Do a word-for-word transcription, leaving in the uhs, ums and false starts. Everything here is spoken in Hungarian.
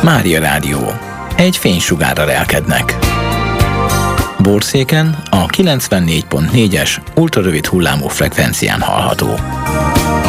Mária Rádió. Egy fénysugárra lelkednek. Borszéken a kilencvennégy pont négyes ultrarövid hullámú frekvencián hallható.